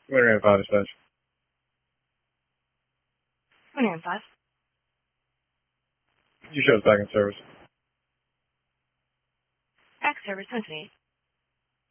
Winter and 5 dispatch. Winter and 5. You show us back in service. Back service, 128.